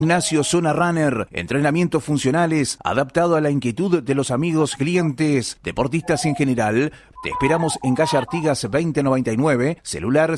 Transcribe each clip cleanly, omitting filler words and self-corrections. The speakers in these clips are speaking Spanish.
Gimnasio Zona Runner, entrenamientos funcionales adaptado a la inquietud de los amigos, clientes, deportistas en general. Te esperamos en calle Artigas 2099, celular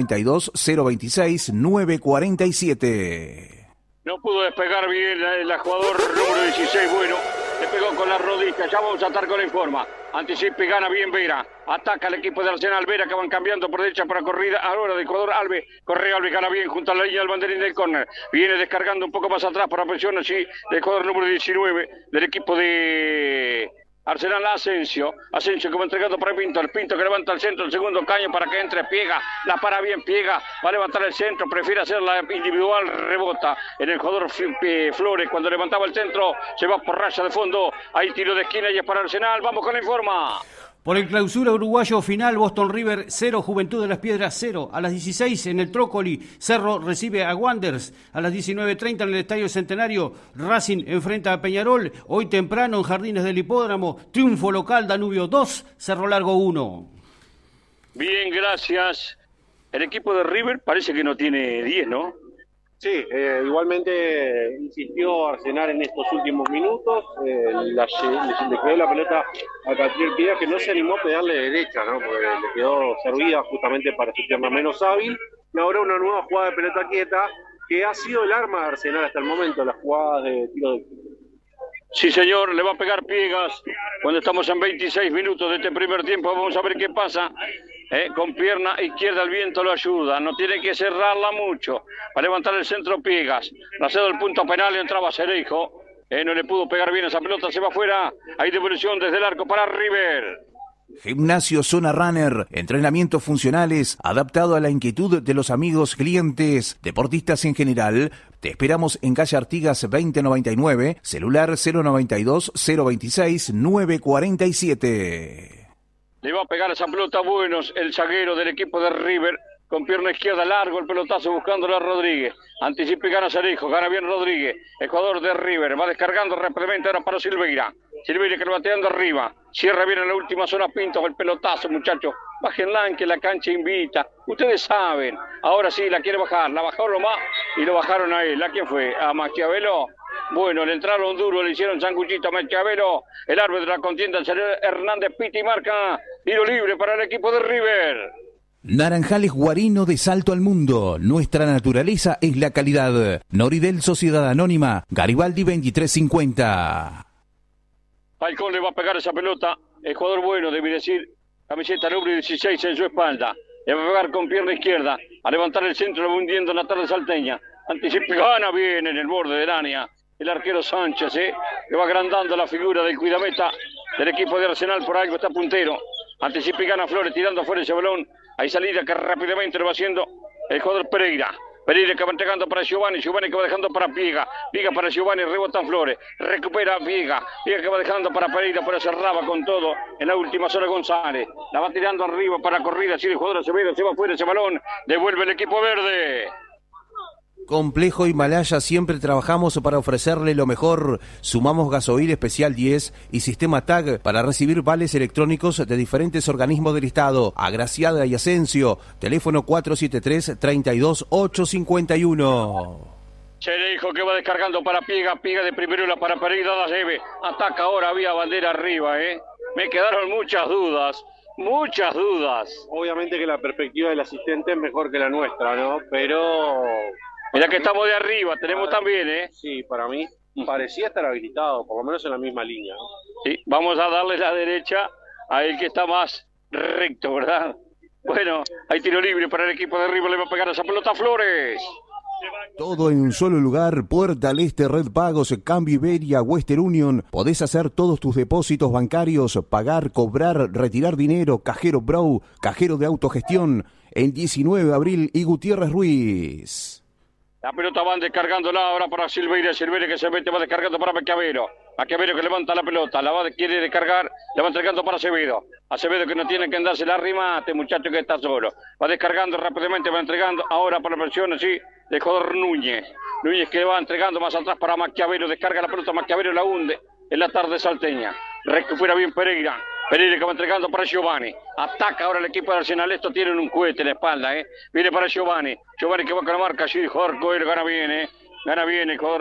092-026-947. No pudo despegar bien el jugador número 16, bueno, le pegó con la rodilla, ya vamos a estar con la informa. Anticipa y gana bien Vera, ataca el equipo de Arsenal, Vera que van cambiando por derecha para corrida, ahora del jugador Alve, corre Alve, gana bien junto a la línea del banderín del córner, viene descargando un poco más atrás para presión así del jugador número 19 del equipo de Arsenal, Asensio que va entregando para Pinto, el Pinto que levanta el centro, el segundo caño para que entre Piega, la para bien Piega, va a levantar el centro, prefiere hacer la individual, rebota en el jugador Flores, cuando levantaba el centro, se va por raya de fondo, hay tiro de esquina y es para Arsenal, vamos con la informa. Por el clausura uruguayo final, Boston River 0, Juventud de las Piedras 0. A las 16 en el Trócoli, Cerro recibe a Wanderers. A las 19:30 en el Estadio Centenario, Racing enfrenta a Peñarol. Hoy temprano en Jardines del Hipódromo, triunfo local Danubio 2, Cerro Largo 1. Bien, gracias. El equipo de River parece que no tiene 10, ¿no? Sí, igualmente insistió Arsenal en estos últimos minutos, le quedó la pelota a Catriel Piedra, que no se animó a pegarle derecha, ¿no? Porque le quedó servida justamente para su pierna menos hábil, y ahora una nueva jugada de pelota quieta, que ha sido el arma de Arsenal hasta el momento, las jugadas de tiro de... Sí, señor, le va a pegar Piegas cuando estamos en 26 minutos de este primer tiempo, vamos a ver qué pasa. Con pierna izquierda el viento lo ayuda, no tiene que cerrarla mucho, para levantar el centro Piegas, la cedo del punto penal, entraba Cereijo, no le pudo pegar bien esa pelota, se va afuera, hay devolución desde el arco para River. Gimnasio Zona Runner, entrenamientos funcionales adaptado a la inquietud de los amigos, clientes, deportistas en general. Te esperamos en calle Artigas 2099, celular 092-026-947. Le va a pegar esa pelota Buenos, el zaguero del equipo de River, con pierna izquierda largo el pelotazo buscándolo a Rodríguez. Anticipa y gana Cereijo, gana bien Rodríguez, el jugador de River, va descargando rápidamente ahora para Silveira. Silveira que lo bateando arriba, cierra bien en la última zona Pinto, el pelotazo muchachos. Bájenla que la cancha invita, ustedes saben, ahora sí la quiere bajar, la bajaron más y lo bajaron a él. ¿A quién fue? ¿A Maquiavelo? Bueno, le entraron duro, le hicieron sanguchito a Maquiavelo, el árbitro de la contienda, el señor Hernández Piti, marca tiro libre para el equipo de River. Naranjales Guarino de Salto al Mundo, nuestra naturaleza es la calidad. Noridel Sociedad Anónima, Garibaldi 2350. Falcón le va a pegar esa pelota, el jugador bueno, debe decir, camiseta número 16 en su espalda. Le va a pegar con pierna izquierda, a levantar el centro, lo va hundiendo en la tarde salteña. Anticipa y gana bien en el borde del área. El arquero Sánchez, que va agrandando la figura del cuidameta del equipo de Arsenal, por algo está puntero. Anticipa y gana Flores, tirando afuera ese balón. Hay salida que rápidamente lo va haciendo el jugador Pereira. Pereira que va entregando para Giovanni que va dejando para Piega para Giovanni, rebota Flores, recupera Piega que va dejando para Pereira, pero cerraba con todo en la última zona González, la va tirando arriba para corrida, así el jugador Acevedo se va fuera ese balón, devuelve el equipo verde. Complejo Himalaya, siempre trabajamos para ofrecerle lo mejor. Sumamos gasoil especial 10 y sistema TAG para recibir vales electrónicos de diferentes organismos del Estado. Agraciada y Asensio, teléfono 473-32851. Cereijo que va descargando para Piega de primero para Pereira, la lleve. Ataca ahora, había bandera arriba, Me quedaron muchas dudas. Obviamente que la perspectiva del asistente es mejor que la nuestra, ¿no? Pero... Mira que estamos de arriba, tenemos también, Sí, para mí parecía estar habilitado, por lo menos en la misma línea, ¿no? Sí, vamos a darle la derecha a el que está más recto, ¿verdad? Bueno, hay tiro libre para el equipo de River, le va a pegar esa pelota a Flores. Todo en un solo lugar, Puerta al Este, Red Pagos, Cambio Iberia, Western Union. Podés hacer todos tus depósitos bancarios, pagar, cobrar, retirar dinero, Cajero Bro, cajero de autogestión, el 19 de abril y Gutiérrez Ruiz. La pelota van descargándola ahora para Silveira que se mete, va descargando para Maquiavelo que levanta la pelota, quiere descargar, la va entregando para Acevedo que no tiene que andarse la remate, muchacho que está solo, va descargando rápidamente, va entregando ahora para la presión así, de jugador Núñez que va entregando más atrás para Maquiavelo, descarga la pelota, Maquiavelo la hunde en la tarde salteña, recupera bien Pereira que va entregando para Giovanni. Ataca ahora el equipo de Arsenal. Esto tiene un cohete en la espalda, Viene para Giovanni que va con la marca allí. Jorge Coelho gana bien, Gana bien el jugador